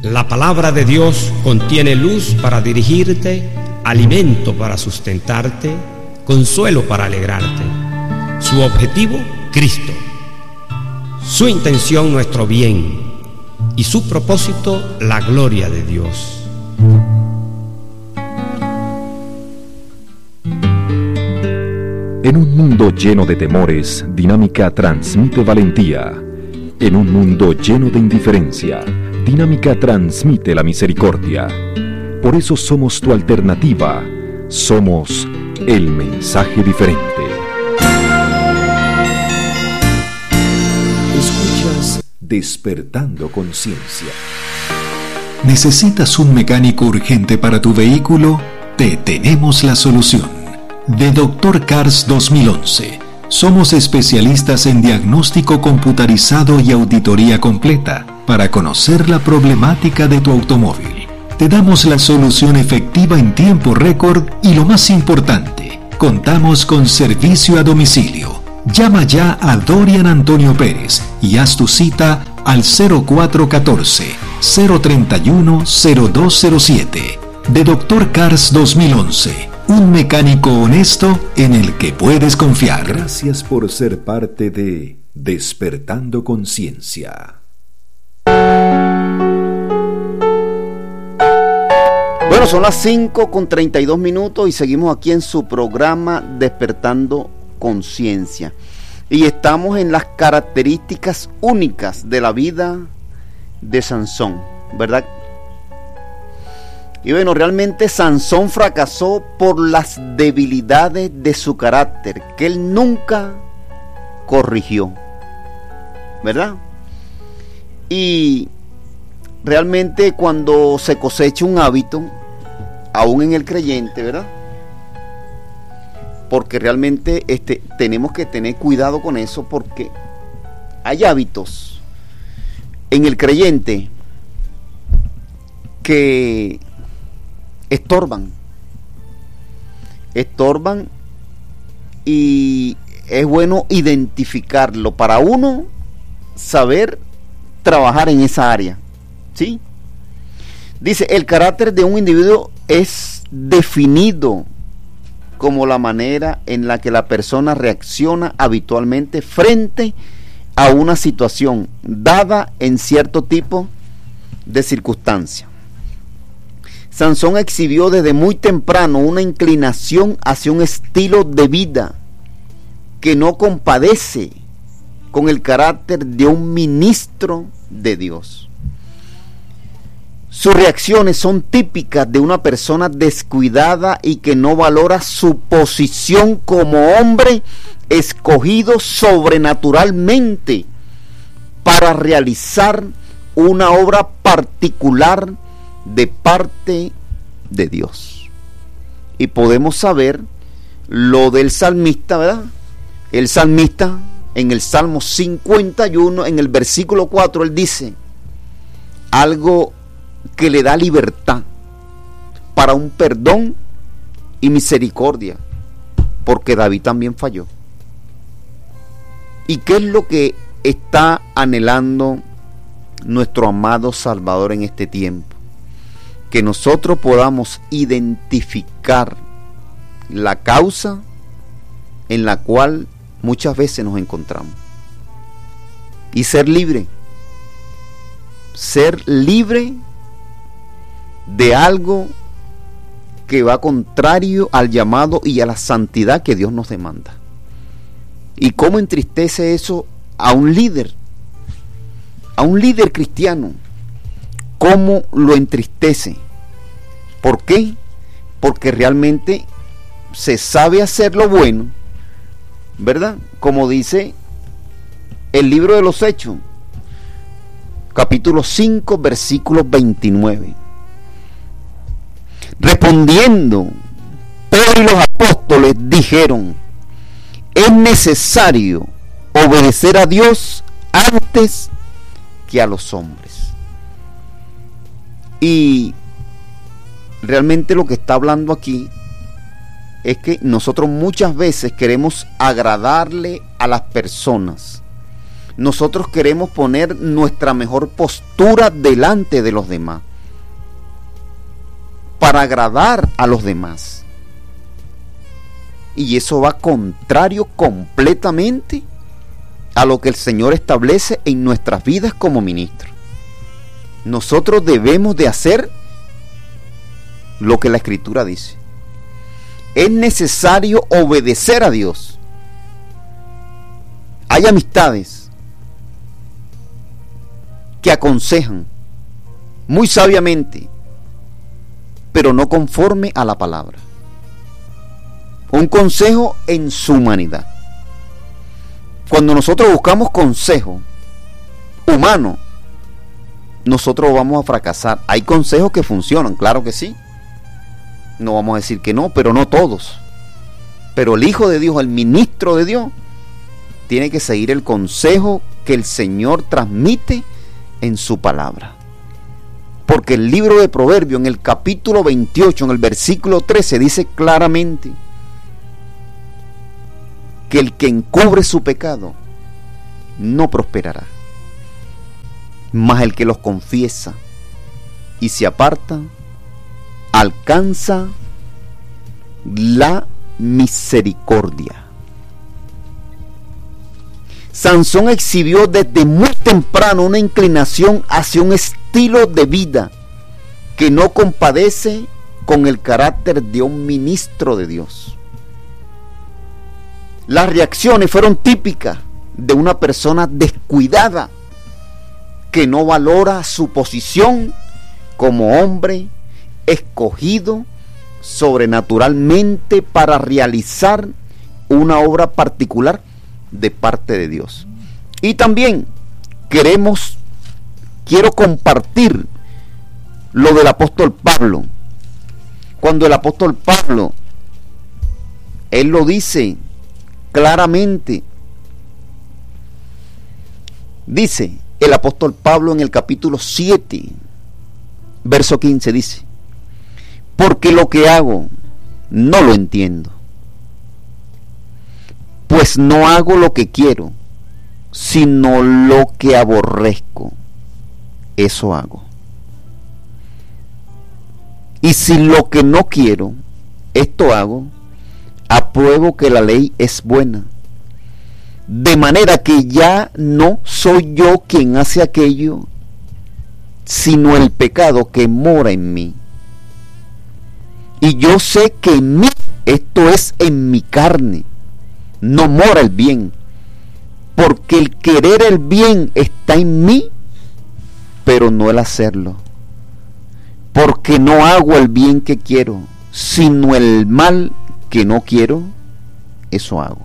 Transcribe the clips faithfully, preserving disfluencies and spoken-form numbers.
La palabra de Dios contiene luz para dirigirte, alimento para sustentarte, consuelo para alegrarte. Su objetivo, Cristo. Su intención, nuestro bien. Y su propósito, la gloria de Dios. En un mundo lleno de temores, Dinámica transmite valentía. En un mundo lleno de indiferencia, Dinámica transmite la misericordia. Por eso somos tu alternativa. Somos el mensaje diferente. Escuchas Despertando Conciencia. ¿Necesitas un mecánico urgente para tu vehículo? Te tenemos la solución. De Doctor Cars dos mil once. Somos especialistas en diagnóstico computarizado y auditoría completa para conocer la problemática de tu automóvil. Te damos la solución efectiva en tiempo récord y lo más importante, contamos con servicio a domicilio. Llama ya a Dorian Antonio Pérez y haz tu cita al cero cuatro uno cuatro, cero tres uno, cero dos cero siete. De Doctor Cars dos mil once. Un mecánico honesto en el que puedes confiar. Gracias por ser parte de Despertando Conciencia. Bueno, son las cinco con treinta y dos minutos y seguimos aquí en su programa Despertando Conciencia. Y estamos en las características únicas de la vida de Sansón, ¿verdad? Y bueno, realmente Sansón fracasó por las debilidades de su carácter, que él nunca corrigió, ¿verdad? Y realmente cuando se cosecha un hábito, aún en el creyente, ¿verdad? Porque realmente este, tenemos que tener cuidado con eso, porque hay hábitos en el creyente que estorban, estorban y es bueno identificarlo para uno saber trabajar en esa área, ¿sí? Dice, el carácter de un individuo es definido como la manera en la que la persona reacciona habitualmente frente a una situación dada en cierto tipo de circunstancia. Sansón exhibió desde muy temprano una inclinación hacia un estilo de vida que no compadece con el carácter de un ministro de Dios. Sus reacciones son típicas de una persona descuidada y que no valora su posición como hombre escogido sobrenaturalmente para realizar una obra particular de parte de Dios. Y podemos saber lo del salmista, ¿verdad? El salmista en el Salmo cincuenta y uno, en el versículo cuatro, él dice algo que le da libertad para un perdón y misericordia, porque David también falló. ¿Y qué es lo que está anhelando nuestro amado Salvador en este tiempo? Que nosotros podamos identificar la causa en la cual muchas veces nos encontramos y ser libre, ser libre de algo que va contrario al llamado y a la santidad que Dios nos demanda. ¿Y cómo entristece eso a un líder? A un líder cristiano. ¿Cómo lo entristece? ¿Por qué? Porque realmente se sabe hacer lo bueno, ¿verdad? Como dice el libro de los Hechos, capítulo cinco, versículo veintinueve. Respondiendo, Pedro y los apóstoles dijeron: es necesario obedecer a Dios antes que a los hombres. Y realmente lo que está hablando aquí es que nosotros muchas veces queremos agradarle a las personas nosotros queremos poner nuestra mejor postura delante de los demás, para agradar a los demás. Y eso va contrario completamente a lo que el Señor establece en nuestras vidas como ministros. Nosotros debemos de hacer lo que la Escritura dice. Es necesario obedecer a Dios. Hay amistades que aconsejan muy sabiamente, pero no conforme a la palabra. Un consejo en su humanidad. Cuando nosotros buscamos consejo humano, nosotros vamos a fracasar. Hay consejos que funcionan, claro que sí. No vamos a decir que no, pero no todos. Pero el Hijo de Dios, el ministro de Dios, tiene que seguir el consejo que el Señor transmite en su palabra. Porque el libro de Proverbios, en el capítulo veintiocho, en el versículo trece, dice claramente que el que encubre su pecado no prosperará, mas el que los confiesa y se aparta alcanza la misericordia. Sansón exhibió desde muy temprano una inclinación hacia un estilo de vida que no compadece con el carácter de un ministro de Dios. Las reacciones fueron típicas de una persona descuidada que no valora su posición como hombre escogido sobrenaturalmente para realizar una obra particular de parte de Dios. Y también queremos, quiero compartir lo del apóstol Pablo. Cuando el apóstol Pablo, él lo dice claramente, dice el apóstol Pablo en el capítulo siete, verso quince, dice: porque lo que hago no lo entiendo, pues no hago lo que quiero, sino lo que aborrezco, eso hago. Y si lo que no quiero, esto hago, apruebo que la ley es buena, de manera que ya no soy yo quien hace aquello, sino el pecado que mora en mí. Y yo sé que en mí, esto es en mi carne, no mora el bien, porque el querer el bien está en mí, pero no el hacerlo. Porque no hago el bien que quiero, sino el mal que no quiero, eso hago.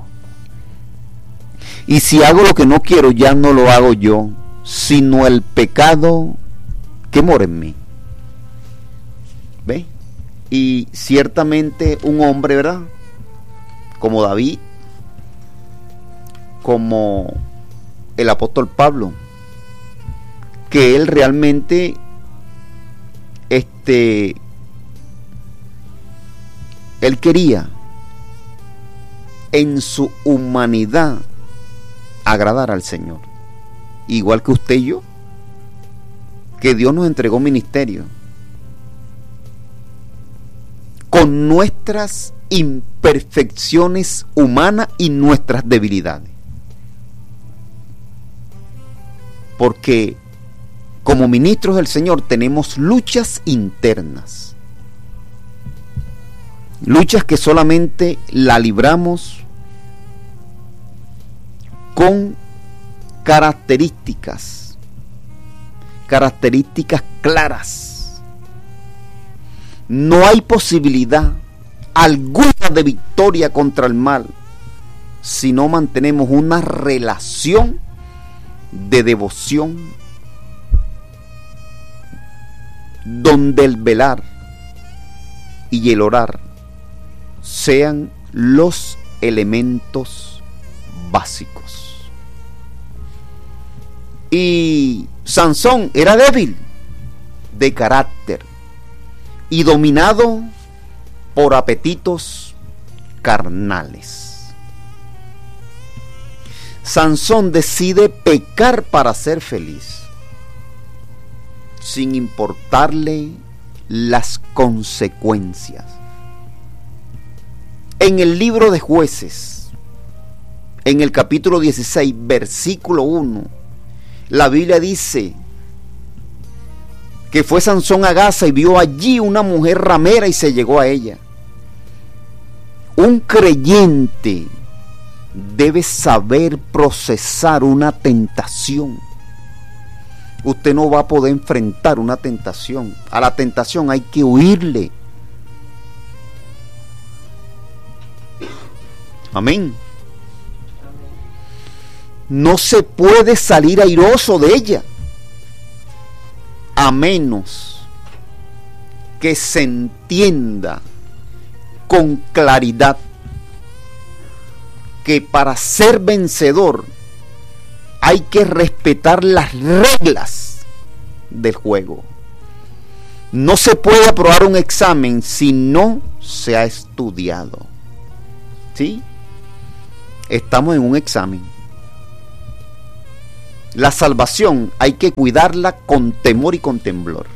Y si hago lo que no quiero, ya no lo hago yo, sino el pecado que mora en mí. ¿Ve? Y ciertamente un hombre, ¿verdad?, como David, como el apóstol Pablo, que él realmente este él quería en su humanidad agradar al Señor, igual que usted y yo, que Dios nos entregó ministerio con nuestras imperfecciones humanas y nuestras debilidades, porque como ministros del Señor tenemos luchas internas, luchas que solamente la libramos con características, características claras. No hay posibilidad alguna de victoria contra el mal si no mantenemos una relación de devoción donde el velar y el orar sean los elementos básicos. Y Sansón era débil de carácter y dominado por apetitos carnales. Sansón decide pecar para ser feliz, sin importarle las consecuencias. En el libro de Jueces, en el capítulo dieciséis, versículo uno, la Biblia dice que fue Sansón a Gaza y vio allí una mujer ramera y se llegó a ella. Un creyente debe saber procesar una tentación. Usted no va a poder enfrentar una tentación. A la tentación hay que huirle. Amén. No se puede salir airoso de ella, a menos que se entienda con claridad que para ser vencedor hay que respetar las reglas del juego. No se puede aprobar un examen si no se ha estudiado. ¿Sí? Estamos en un examen. La salvación hay que cuidarla con temor y con temblor.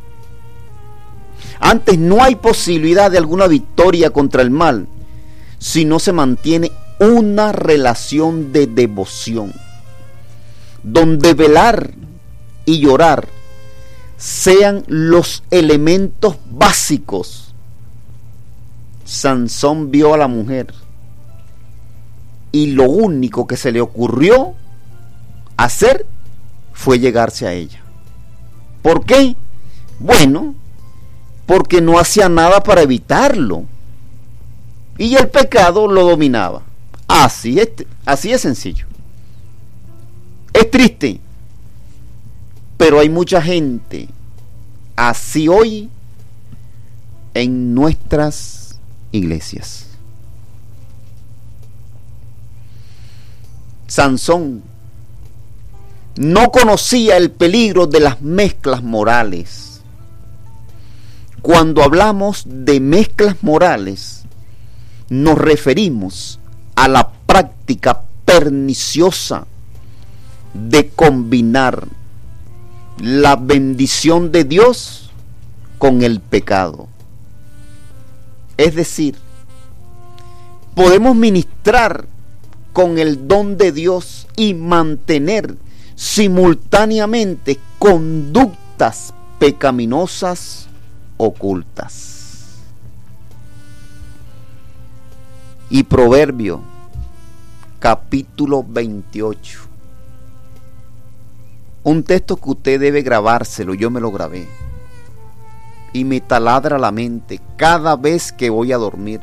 Antes no hay posibilidad de alguna victoria contra el mal si no se mantiene una relación de devoción, donde velar y llorar sean los elementos básicos. Sansón vio a la mujer y lo único que se le ocurrió hacer fue llegarse a ella. ¿Por qué? Bueno, porque no hacía nada para evitarlo y el pecado lo dominaba. Así es, así es sencillo. Es triste, pero hay mucha gente así hoy en nuestras iglesias. Sansón no conocía el peligro de las mezclas morales. Cuando hablamos de mezclas morales, nos referimos a la práctica perniciosa de combinar la bendición de Dios con el pecado. Es decir, podemos ministrar con el don de Dios y mantener simultáneamente conductas pecaminosas ocultas. Y Proverbio capítulo veintiocho, un texto que usted debe grabárselo. Yo me lo grabé y me taladra la mente cada vez que voy a dormir.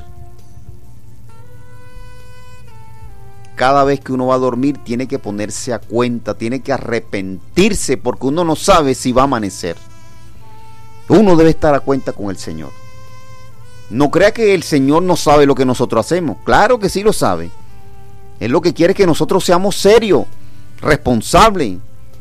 Cada vez que uno va a dormir tiene que ponerse a cuenta, tiene que arrepentirse, porque uno no sabe si va a amanecer. Uno debe estar a cuenta con el Señor. No crea que el Señor no sabe lo que nosotros hacemos. Claro que sí lo sabe. Él lo que quiere es que nosotros seamos serios, responsables,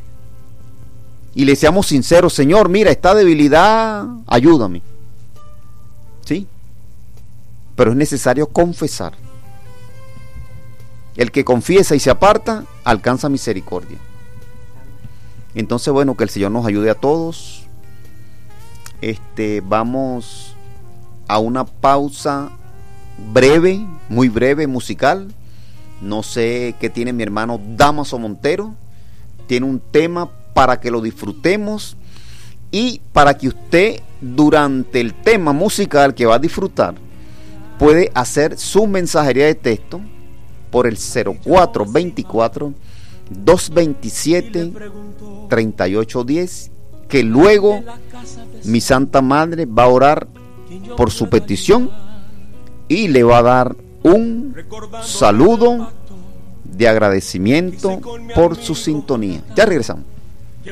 y le seamos sinceros. Señor, mira, esta debilidad, ayúdame. ¿Sí? Pero es necesario confesar. El que confiesa y se aparta, alcanza misericordia. Entonces, bueno, que el Señor nos ayude a todos. Este, vamos a una pausa breve, muy breve, musical. No sé qué tiene mi hermano Damaso Montero. Tiene un tema para que lo disfrutemos y para que usted, durante el tema musical que va a disfrutar, puede hacer su mensajería de texto por el cero cuatro veinticuatro, dos veintisiete, treinta y ocho diez, que luego mi Santa Madre va a orar por su petición y le va a dar un saludo de agradecimiento por su sintonía. Ya regresamos.